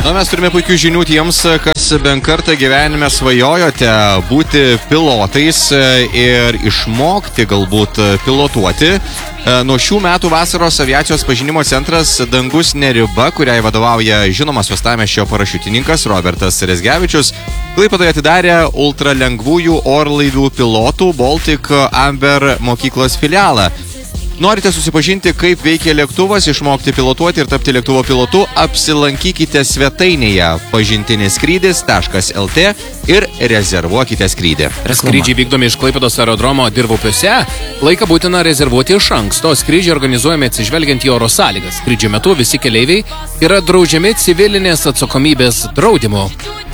Nu, mes turime puikių žinių tiems, kas bent kartą gyvenime svajojote būti pilotais ir išmokti galbūt pilotuoti. Nuo šių metų vasaros aviacijos pažinimo centras Dangus ne riba, kuriai vadovauja žinomas uostamiesčio parašiutininkas Robertas Rezgevičius, Klaipėdoje atidarė ultralengvųjų orlaivių pilotų Baltic Amber mokyklos filialą. Norite susipažinti, kaip veikia lėktuvas, išmokti pilotuoti ir tapti lėktuvo pilotu, apsilankykite svetainėje pažintiniskrydis.lt ir rezervuokite skrydį. Skrydžiai vykdomi iš Klaipėdos aerodromo Dirvopiuose. Laiką būtina rezervuoti iš anksto. Skrydžiai organizuojami atsižvelgiant į oro sąlygas. Skrydžio metu visi keleiviai yra draudžiami civilinės atsakomybės draudimu.